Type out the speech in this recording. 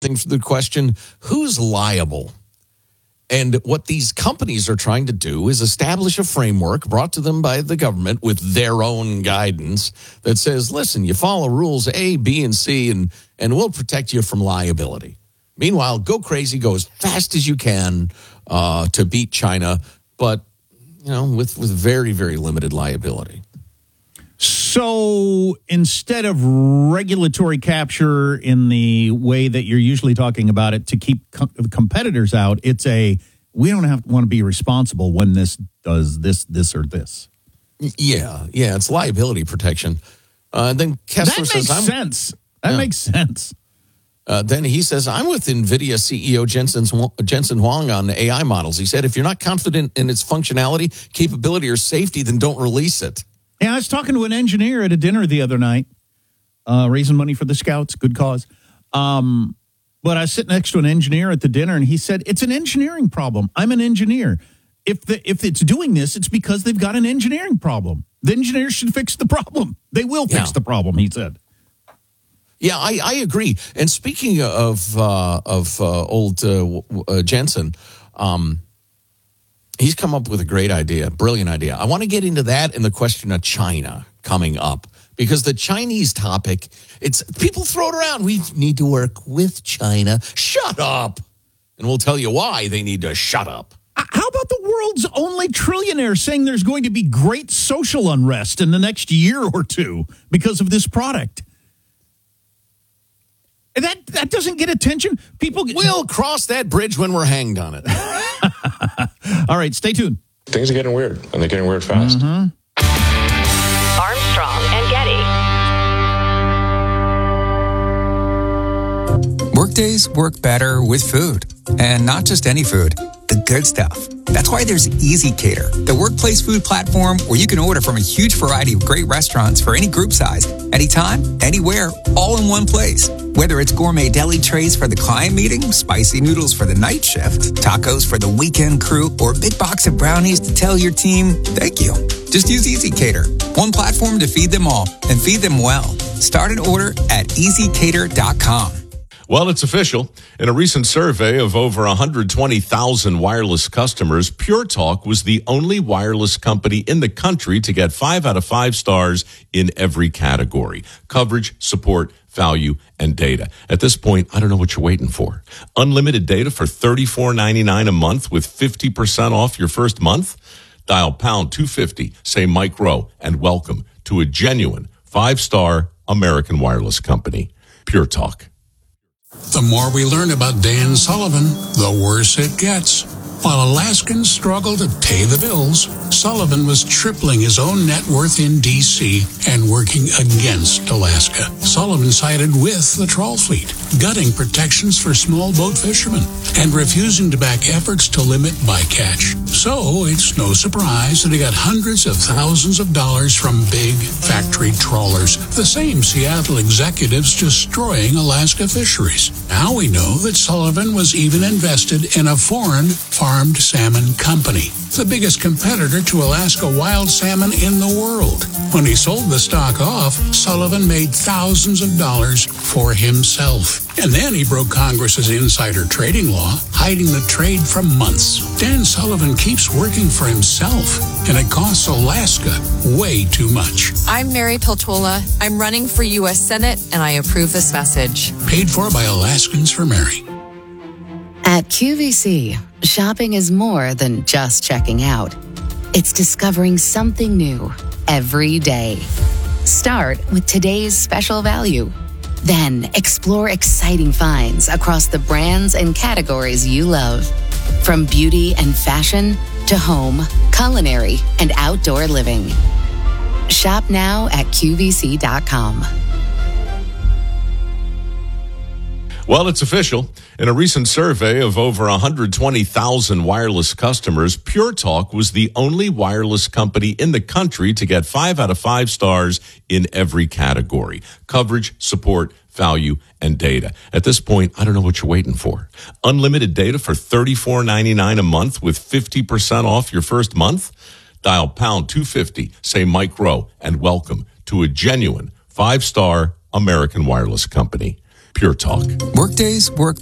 everything for the question, who's liable? And what these companies are trying to do is establish a framework brought to them by the government with their own guidance that says, listen, you follow rules A, B, and C, and we'll protect you from liability. Meanwhile, go crazy, go as fast as you can to beat China, but with very, very limited liability. So instead of regulatory capture in the way that you're usually talking about it to keep competitors out, it's we don't want to be responsible when this does this, or this. Yeah, it's liability protection. Then Kessler says, That makes sense. Then he says, I'm with NVIDIA CEO Jensen Huang on the AI models. He said, if you're not confident in its functionality, capability, or safety, then don't release it. Yeah, I was talking to an engineer at a dinner the other night, raising money for the Scouts, good cause. But I was sitting next to an engineer at the dinner, and he said, it's an engineering problem. I'm an engineer. If it's doing this, it's because they've got an engineering problem. The engineers should fix the problem. They will fix the problem, he said. Yeah, I agree. And speaking of old Jensen, he's come up with a great idea, brilliant idea. I want to get into that and the question of China coming up, because the Chinese topic, people throw it around. We need to work with China. Shut up. And we'll tell you why they need to shut up. How about the world's only trillionaire saying there's going to be great social unrest in the next year or two because of this product? That doesn't get attention. We'll cross that bridge when we're hanged on it. All right, stay tuned. Things are getting weird, and they're getting weird fast. Mm-hmm. Armstrong and Getty. Workdays work better with food, and not just any food, the good stuff. That's why there's Easy Cater, the workplace food platform where you can order from a huge variety of great restaurants for any group size, anytime, anywhere, all in one place. Whether it's gourmet deli trays for the client meeting, spicy noodles for the night shift, tacos for the weekend crew, or a big box of brownies to tell your team, thank you. Just use Easy Cater, one platform to feed them all and feed them well. Start an order at easycater.com. Well, it's official. In a recent survey of over 120,000 wireless customers, Pure Talk was the only wireless company in the country to get 5 out of 5 stars in every category: coverage, support, value, and data. At this point, I don't know what you're waiting for. Unlimited data for $34.99 a month with 50% off your first month? Dial pound 250, say Mike Rowe, and welcome to a genuine 5-star American wireless company. Pure Talk. The more we learn about Dan Sullivan, the worse it gets. While Alaskans struggle to pay the bills, Sullivan was tripling his own net worth in D.C. and working against Alaska. Sullivan sided with the trawl fleet, gutting protections for small boat fishermen and refusing to back efforts to limit bycatch. So it's no surprise that he got hundreds of thousands of dollars from big factory trawlers, the same Seattle executives destroying Alaska fisheries. Now we know that Sullivan was even invested in a foreign farmed salmon company, the biggest competitor to Alaska wild salmon in the world. When he sold the stock off, Sullivan made thousands of dollars for himself. And then he broke Congress's insider trading law, hiding the trade for months. Dan Sullivan keeps working for himself, and it costs Alaska way too much. I'm Mary Peltola. I'm running for U.S. Senate, and I approve this message. Paid for by Alaskans for Mary. At QVC, shopping is more than just checking out. It's discovering something new every day. Start with today's special value. Then explore exciting finds across the brands and categories you love. From beauty and fashion to home, culinary, and outdoor living. Shop now at QVC.com. Well, it's official. In a recent survey of over 120,000 wireless customers, Pure Talk was the only wireless company in the country to get 5 out of 5 stars in every category: coverage, support, value, and data. At this point, I don't know what you're waiting for. Unlimited data for $34.99 a month with 50% off your first month? Dial pound 250, say Mike Rowe, and welcome to a genuine 5-star American wireless company. Pure Talk. Workdays work